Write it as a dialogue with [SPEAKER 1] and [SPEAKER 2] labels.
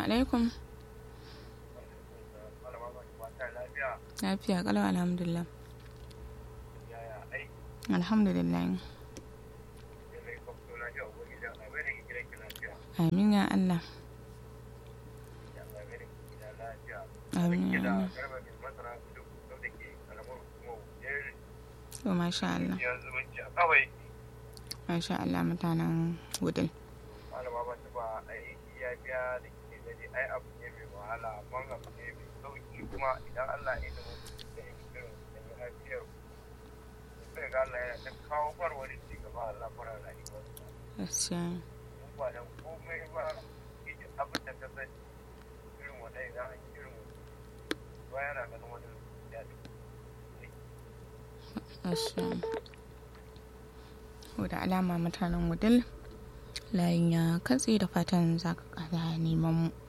[SPEAKER 1] alaikum. Lafiya kalau alhamdulillah. Alhamdulillah. Amin ya Allah. Amin ya Allah. To masha Allah. Masha Allah mutanen Wudil.
[SPEAKER 2] Malama ba ta ba aiki ya biya da ke gani ai abu ne mai wahala amma abu ne mai sauki kuma idan Allah ya yi da irin da lafiyar sai ga Allah ya ta kawo farwari ci gaba Allah fara rayuwar
[SPEAKER 1] Gaskiya.
[SPEAKER 2] mu ba dan komai ba idan abin da ka sani irin wannan idan an irin ba yana ganin wani ya
[SPEAKER 1] Gaskiya. Da alama mutanen Wudil layin ya katse da fatan za ka ƙara neman mu.